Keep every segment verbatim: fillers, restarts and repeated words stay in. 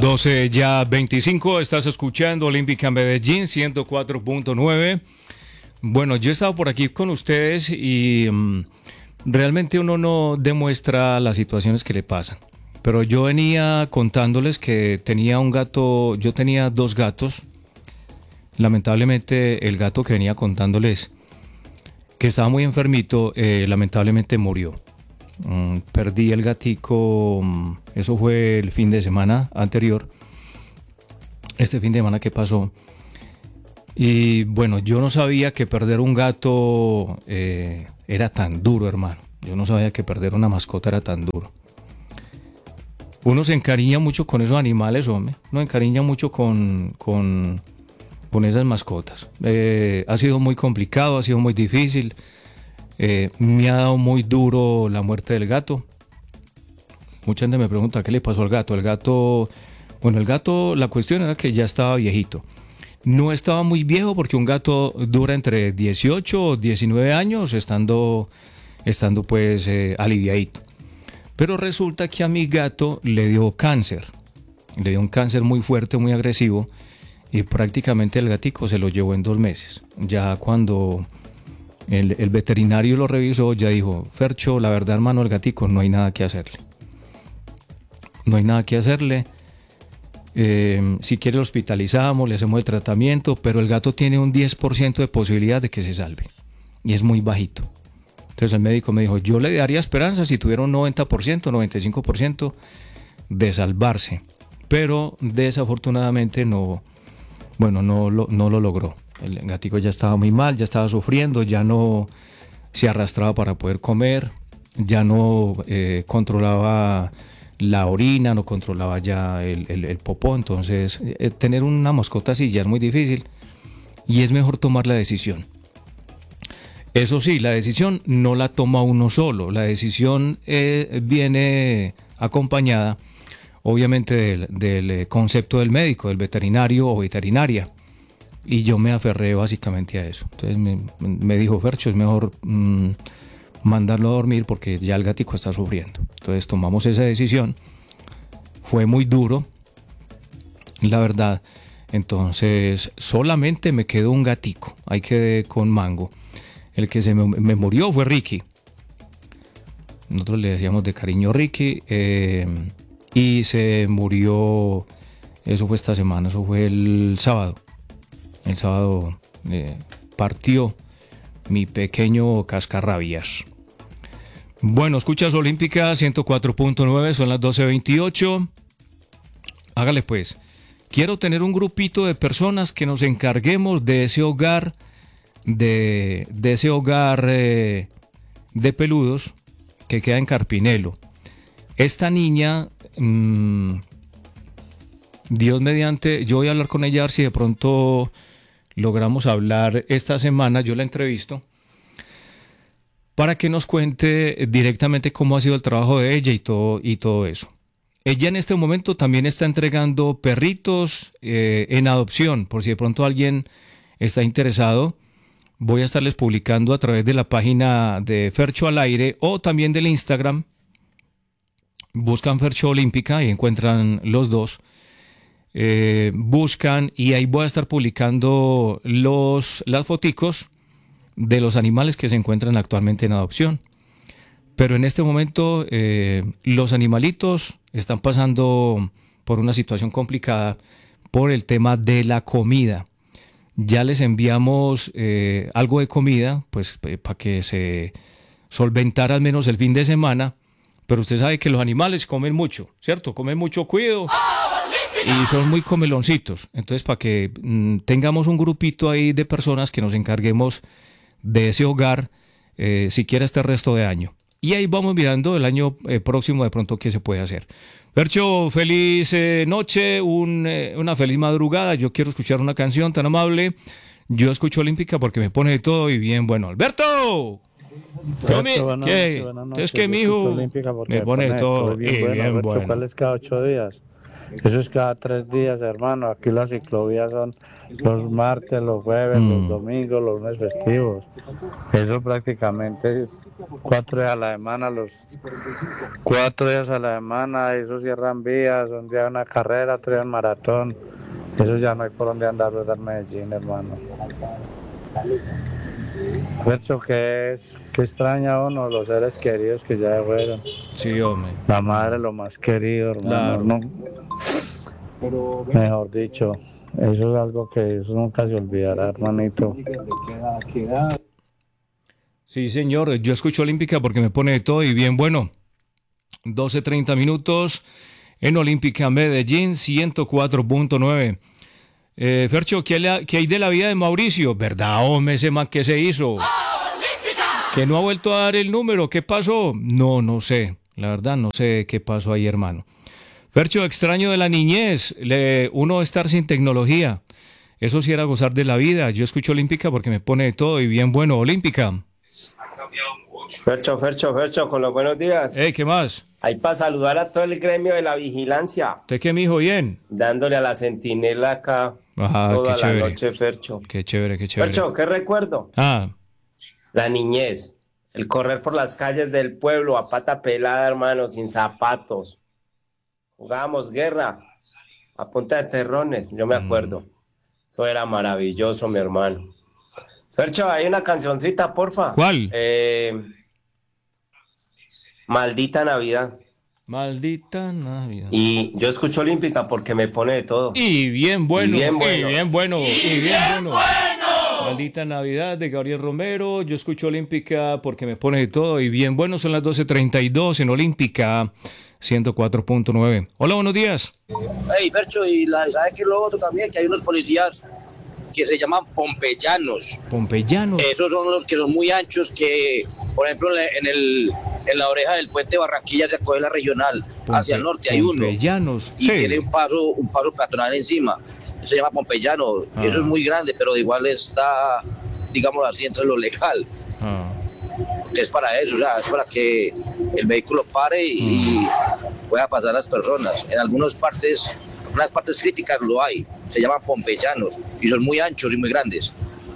doce ya veinticinco, estás escuchando Olímpica Medellín ciento cuatro punto nueve. Bueno, yo he estado por aquí con ustedes y um, realmente uno no demuestra las situaciones que le pasan. Pero yo venía contándoles que tenía un gato, yo tenía dos gatos. Lamentablemente el gato que venía contándoles, que estaba muy enfermito, eh, lamentablemente murió. Um, perdí el gatico, um, eso fue el fin de semana anterior, este fin de semana que pasó. Y bueno, yo no sabía que perder un gato eh, era tan duro, hermano. Yo no sabía que perder una mascota era tan duro. Uno se encariña mucho con esos animales, hombre. Uno se encariña mucho con, con, con esas mascotas. Eh, ha sido muy complicado, ha sido muy difícil. Eh, me ha dado muy duro la muerte del gato. Mucha gente me pregunta qué le pasó al gato. El gato, bueno, el gato, la cuestión era que ya estaba viejito. No estaba muy viejo porque un gato dura entre dieciocho o diecinueve años estando, estando pues eh, aliviadito. Pero resulta que a mi gato le dio cáncer. Le dio un cáncer muy fuerte, muy agresivo. Y prácticamente el gatico se lo llevó en dos meses. Ya cuando El, el veterinario lo revisó, ya dijo: Fercho, la verdad, hermano, el gatico no hay nada que hacerle. No hay nada que hacerle. Eh, si quiere lo hospitalizamos, le hacemos el tratamiento, pero el gato tiene un diez por ciento de posibilidad de que se salve. Y es muy bajito. Entonces el médico me dijo, yo le daría esperanza si tuviera un noventa por ciento, noventa y cinco por ciento de salvarse. Pero desafortunadamente no, bueno, no lo, no lo logró. El gatico ya estaba muy mal, ya estaba sufriendo, ya no se arrastraba para poder comer, ya no eh, controlaba la orina, no controlaba ya el, el, el popó. Entonces eh, tener una mascota así ya es muy difícil y es mejor tomar la decisión. Eso sí, la decisión no la toma uno solo, la decisión eh, viene acompañada obviamente del, del concepto del médico, del veterinario o veterinaria. Y yo me aferré básicamente a eso. Entonces me, me dijo, Fercho, es mejor mmm, mandarlo a dormir porque ya el gatico está sufriendo. Entonces tomamos esa decisión. Fue muy duro, la verdad. Entonces solamente me quedó un gatico. Ahí quedé con Mango. El que se me, me murió fue Ricky. Nosotros le decíamos de cariño Ricky. Eh, y se murió, eso fue esta semana, eso fue el sábado. El sábado eh, partió mi pequeño cascarrabias. Bueno, escuchas Olímpica ciento cuatro punto nueve, son las doce veintiocho. Hágale pues. Quiero tener un grupito de personas que nos encarguemos de ese hogar, de, de ese hogar eh, de peludos que queda en Carpinelo. Esta niña, mmm, Dios mediante, yo voy a hablar con ella a ver si de pronto logramos hablar esta semana, yo la entrevisto, para que nos cuente directamente cómo ha sido el trabajo de ella y todo, y todo eso. Ella en este momento también está entregando perritos eh, en adopción, por si de pronto alguien está interesado. Voy a estarles publicando a través de la página de Fercho al Aire o también del Instagram. Buscan Fercho Olímpica y encuentran los dos. Eh, buscan y ahí voy a estar publicando los, las foticos de los animales que se encuentran actualmente en adopción. Pero en este momento eh, los animalitos están pasando por una situación complicada por el tema de la comida. Ya les enviamos eh, algo de comida, pues eh, para que se solventara al menos el fin de semana. Pero usted sabe que los animales comen mucho, ¿cierto? Comen mucho cuido y son muy comeloncitos. Entonces, para que mmm, tengamos un grupito ahí de personas que nos encarguemos de ese hogar, eh, siquiera este resto de año. Y ahí vamos mirando el año eh, próximo de pronto qué se puede hacer. Fercho, feliz eh, noche, un, eh, una feliz madrugada. Yo quiero escuchar una canción tan amable. Yo escucho Olímpica porque me pone de todo y bien bueno. ¡Alberto! Berto, ¿Qué? Entonces, ¿qué, mijo? Me pone de todo y bien bueno. Berto, ¿cuáles cada ocho días? Eso es cada tres días, hermano. Aquí las ciclovías son los martes, los jueves, los Mm, domingos, los lunes festivos. Eso prácticamente es cuatro días a la semana, los cuatro días a la semana, eso cierran vías, un día una carrera, otro día un maratón. Eso ya no hay por dónde andar, ¿verdad, Medellín, hermano? Eso que es, que extraña a uno los seres queridos que ya se fueron. sí, hombre, La madre, lo más querido, hermano. claro. No, mejor dicho, eso es algo que eso nunca se olvidará, hermanito. Sí, señor, yo escucho Olímpica porque me pone de todo y bien bueno. doce treinta minutos en Olímpica Medellín, ciento cuatro punto nueve. Eh, Fercho, ¿qué, le- qué hay de la vida de Mauricio? ¿Verdad, hombre, ese man que se hizo? Que no ha vuelto a dar el número, ¿qué pasó? No, no sé, la verdad no sé qué pasó ahí, hermano. Fercho, extraño de la niñez, le- uno estar sin tecnología. Eso sí era gozar de la vida. Yo escucho Olímpica porque me pone de todo y bien bueno, Olímpica. Fercho, Fercho, Fercho, con los buenos días. Ey, ¿qué más? Ahí para saludar a todo el gremio de la vigilancia, ¿Usted qué, mijo? Bien. dándole a la centinela acá Ah, qué toda la chévere, noche, Fercho. qué chévere, qué chévere. Fercho, ¿qué recuerdo? Ah, La niñez, el correr por las calles del pueblo a pata pelada, hermano, sin zapatos. Jugábamos guerra a punta de terrones, yo me mm, acuerdo. Eso era maravilloso, mi hermano. Fercho, hay una cancioncita, porfa. ¿cuál? Eh, Maldita Navidad. Maldita Navidad. Y yo escucho Olímpica porque me pone de todo. Y bien bueno, Y bien y bueno. bien bueno, y bien bueno. Maldita Navidad de Gabriel Romero. Yo escucho Olímpica porque me pone de todo y bien bueno. Son las doce treinta y dos en Olímpica ciento cuatro punto nueve. Hola, buenos días. Hey, Fercho, y la, ¿sabe qué es lo otro también? Que hay unos policías que se llaman pompeyanos. Pompeyanos. Esos son los que son muy anchos, que, por ejemplo, en, el, en la oreja del puente Barranquilla se coge la regional, Pompe- hacia el norte hay uno, Pompeyanos. y Sí. tiene un paso, un paso peatonal encima. Eso se llama pompeyano. Ah. Eso es muy grande, pero igual está, digamos así, entre lo legal. Ah, Es para eso, o sea, es para que el vehículo pare y Mm. pueda pasar las personas. En algunas partes, algunas partes críticas lo hay, se llaman pompeyanos y son muy anchos y muy grandes.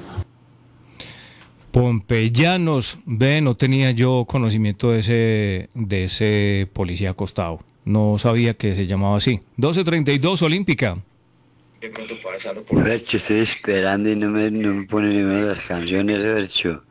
Pompeyanos. Ve, no tenía yo conocimiento de ese, de ese policía acostado. No sabía que se llamaba así. doce treinta y dos Olímpica. Bercho, estoy esperando y no me, no me pone ninguna de las canciones, Bercho.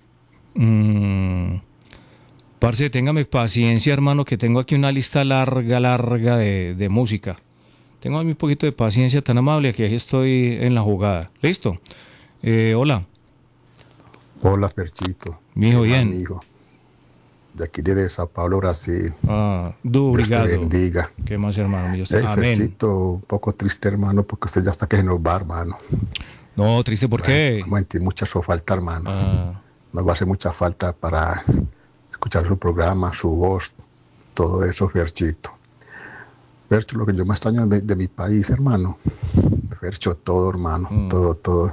Mm, parce, téngame paciencia, hermano, que tengo aquí una lista larga, larga de, de música. Tengo un poquito de paciencia, tan amable, que aquí estoy en la jugada. ¿Listo? Eh, hola, Hola, Perchito. mijo, ¿Qué más, bien. mijo? De aquí desde Sao Paulo, Brasil. Ah, du, Dios te obrigado. bendiga. ¿Qué más, hermano? Dios te- Hey, Amén. Ferchito, un poco triste, hermano, porque usted ya está que se nos va, hermano. No, triste, ¿por qué? Vamos a sentir mucha su falta, hermano. Ah, Nos va a hacer mucha falta para escuchar su programa, su voz, todo eso, Ferchito. Fercho, lo que yo más extraño de, de mi país, hermano. Fercho, todo, hermano, Mm. todo, todo.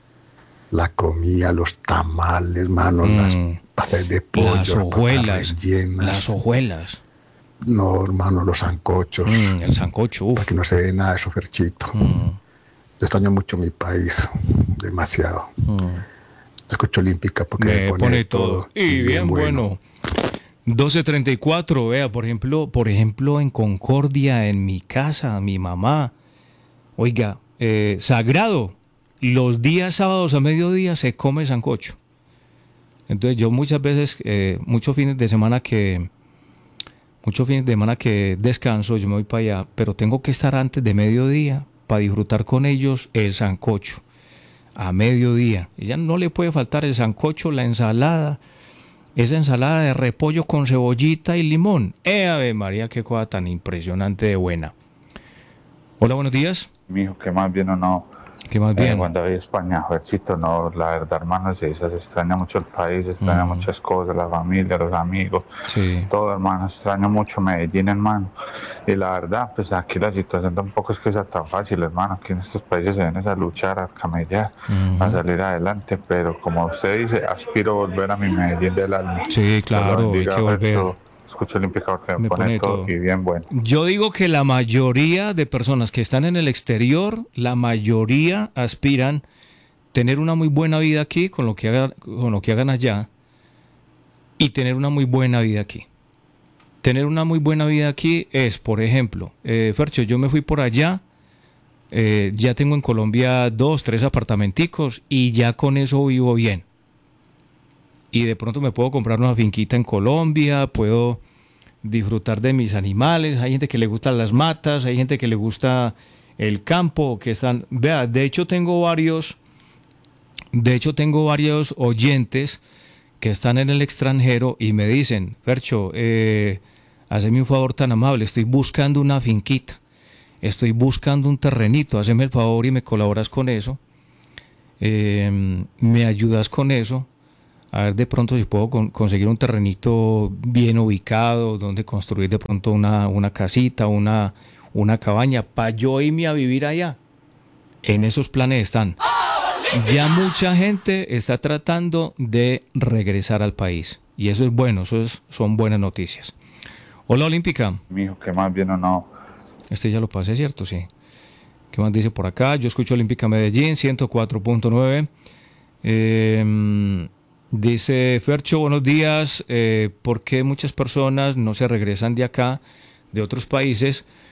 La comida, los tamales, hermano, las Mm. pastas de pollo, las las papas hojuelas. rellenas. Las hojuelas. No, hermano, los sancochos. Mm, el sancocho, uf. Para que no se ve nada de eso, Ferchito. Mm, Yo extraño mucho mi país, demasiado. mm. Yo escucho Olímpica porque me, Me pone todo. Y bien bueno. doce treinta y cuatro, vea, por ejemplo, por ejemplo, en Concordia, en mi casa, mi mamá, oiga, eh, sagrado, los días sábados a mediodía se come sancocho. Entonces yo muchas veces, eh, muchos fines de semana que, muchos fines de semana que descanso, yo me voy para allá, pero tengo que estar antes de mediodía para disfrutar con ellos el sancocho. A mediodía. Y ya no le puede faltar el sancocho, la ensalada, esa ensalada de repollo con cebollita y limón. ¡Eh, Ave María, qué cosa tan impresionante de buena! Hola, buenos días. Mijo, que más bien o no, ¿Qué más eh, bien? cuando voy a España, Ferchito, no, la verdad, hermano, se, se extraña mucho el país, se extraña Mm. muchas cosas, la familia, los amigos, Sí. todo, hermano, extraño mucho Medellín, hermano, y la verdad, pues aquí la situación tampoco es que sea tan fácil, hermano, aquí en estos países se viene a luchar, a camellar, Ujú. a salir adelante, pero como usted dice, aspiro a volver a mi Medellín del alma. Sí, Dios lo claro, hay bendiga, que volver. Fercho, escucho Olímpica porque me, Me pone, pone todo todo. aquí bien bueno. Yo digo que la mayoría de personas que están en el exterior, la mayoría aspiran tener una muy buena vida aquí con lo que hagan, con lo que hagan allá y tener una muy buena vida aquí. Tener una muy buena vida aquí es, por ejemplo, eh, Fercho, yo me fui por allá, eh, ya tengo en Colombia dos, tres apartamenticos y ya con eso vivo bien. Y de pronto me puedo comprar una finquita en Colombia, puedo disfrutar de mis animales, hay gente que le gustan las matas, hay gente que le gusta el campo, que están, vea, de hecho tengo varios, de hecho tengo varios oyentes que están en el extranjero y me dicen, Fercho, eh, hazme un favor tan amable, estoy buscando una finquita, estoy buscando un terrenito, hazme el favor y me colaboras con eso, eh, me ayudas con eso, a ver de pronto si puedo con, conseguir un terrenito bien ubicado, donde construir de pronto una, una casita, una, una cabaña, para yo irme a vivir allá. En esos planes están. Ya mucha gente está tratando de regresar al país. Y eso es bueno, eso es, son buenas noticias. Hola Olímpica. Mijo, ¿qué más bien o no? Este ya lo pasé, ¿cierto? Sí. ¿Qué más dice por acá? Yo escucho Olímpica Medellín, ciento cuatro punto nueve. Eh... Dice Fercho, buenos días, eh, ¿por qué muchas personas no se regresan de acá, de otros países,